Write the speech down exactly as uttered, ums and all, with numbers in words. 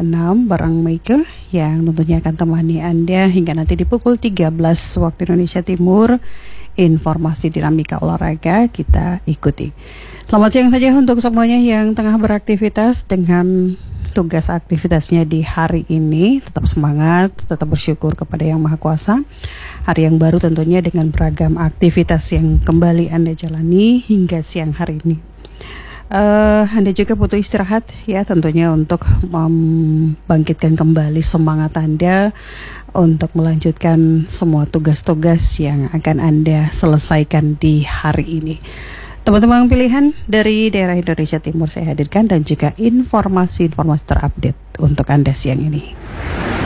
enam bareng Maker yang tentunya akan temani Anda hingga nanti di pukul tiga belas waktu Indonesia Timur. Informasi dinamika olahraga kita ikuti. Selamat siang saja untuk semuanya yang tengah beraktivitas dengan tugas aktivitasnya di hari ini. Tetap semangat, tetap bersyukur kepada Yang Maha Kuasa. Hari yang baru tentunya dengan beragam aktivitas yang kembali Anda jalani hingga siang hari ini. Uh, anda juga butuh istirahat ya tentunya untuk membangkitkan kembali semangat Anda untuk melanjutkan semua tugas-tugas yang akan Anda selesaikan di hari ini. Teman-teman pilihan dari daerah Indonesia Timur saya hadirkan dan juga informasi-informasi terupdate untuk Anda siang ini.